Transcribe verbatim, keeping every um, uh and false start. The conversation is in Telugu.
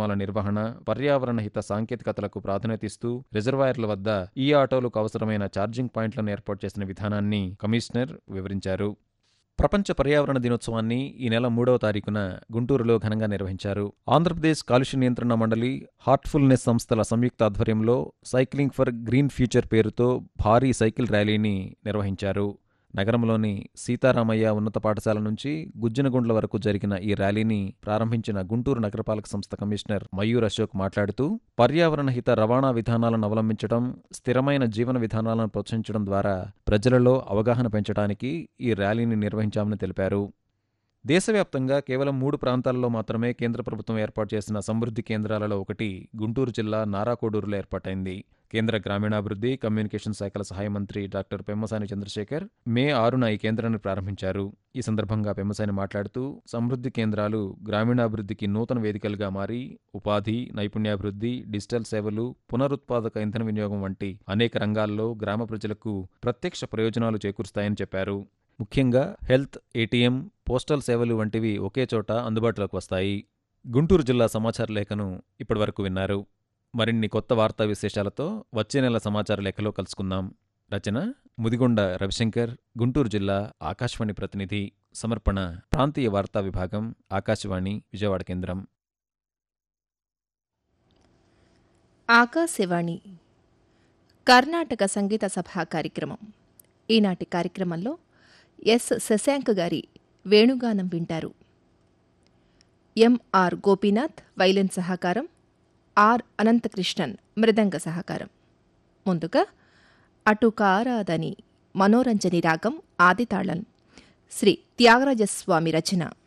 కార్యక్రమాల నిర్వహణ, పర్యావరణ హిత సాంకేతికతలకు ప్రాధాన్యతిస్తూ రిజర్వాయర్ల వద్ద ఈ ఆటోలకు అవసరమైన ఛార్జింగ్ పాయింట్లను ఏర్పాటు చేసిన విధానాన్ని కమిషనర్ వివరించారు. ప్రపంచ పర్యావరణ దినోత్సవాన్ని ఈ నెల మూడవ తారీఖున గుంటూరులో ఘనంగా నిర్వహించారు. ఆంధ్రప్రదేశ్ కాలుష్య నియంత్రణ మండలి, హార్ట్ఫుల్నెస్ సంస్థల సంయుక్త ఆధ్వర్యంలో సైక్లింగ్ ఫర్ గ్రీన్ ఫ్యూచర్ పేరుతో భారీ సైకిల్ ర్యాలీని నిర్వహించారు. నగరంలోని సీతారామయ్య ఉన్నత పాఠశాల నుంచి గుజ్జనగుండ్ల వరకు జరిగిన ఈ ర్యాలీని ప్రారంభించిన గుంటూరు నగరపాలక సంస్థ కమిషనర్ మయూర్ అశోక్ మాట్లాడుతూ, పర్యావరణ హిత రవాణా విధానాలను అవలంబించడం, స్థిరమైన జీవన విధానాలను ప్రోత్సహించడం ద్వారా ప్రజలలో అవగాహన పెంచడానికి ఈ ర్యాలీని నిర్వహించామని తెలిపారు. దేశవ్యాప్తంగా కేవలం మూడు ప్రాంతాల్లో మాత్రమే కేంద్ర ప్రభుత్వం ఏర్పాటు చేసిన సమృద్ధి కేంద్రాలలో ఒకటి గుంటూరు జిల్లా నారాకోడూరులో ఏర్పాటైంది. కేంద్ర గ్రామీణాభివృద్ధి, కమ్యూనికేషన్ శాఖల సహాయ మంత్రి డాక్టర్ పెమ్మసాని చంద్రశేఖర్ మే ఆరున ఈ కేంద్రాన్ని ప్రారంభించారు. ఈ సందర్భంగా పెమ్మసాని మాట్లాడుతూ, సమృద్ధి కేంద్రాలు గ్రామీణాభివృద్ధికి నూతన వేదికలుగా మారి ఉపాధి, నైపుణ్యాభివృద్ధి, డిజిటల్ సేవలు, పునరుత్పాదక ఇంధన వినియోగం వంటి అనేక రంగాల్లో గ్రామ ప్రజలకు ప్రత్యక్ష ప్రయోజనాలు చేకూరుస్తాయని చెప్పారు. ముఖ్యంగా హెల్త్, ఏటీఎం, పోస్టల్ సేవలు వంటివి ఒకే చోట అందుబాటులోకి వస్తాయి. గుంటూరు జిల్లా సమాచార లేఖను ఇప్పటివరకు విన్నారు. మరిన్ని కొత్త వార్తా విశేషాలతో వచ్చే నెల సమాచార లేఖలో కలుసుకుందాం. రచన ముదిగొండ రవిశంకర్, గుంటూరు జిల్లా ఆకాశవాణి ప్రతినిధి. సమర్పణ ప్రాంతీయ వార్తా విభాగం, ఆకాశవాణి విజయవాడ కేంద్రం. ఆకాశవాణి కర్ణాటక సంగీత సభా కార్యక్రమం. ఈనాటి కార్యక్రమంలో ఎస్ శశాంక్ గారి వేణుగానం వింటారు. ఎంఆర్ గోపీనాథ్ వైలిన్ సహకారం, ఆర్ అనంతకృష్ణన్ మృదంగ సహకారం. ముందుగా అటుకారాదని మనోరంజని రాగం ఆదితాళం, శ్రీ త్యాగరాజస్వామి రచన.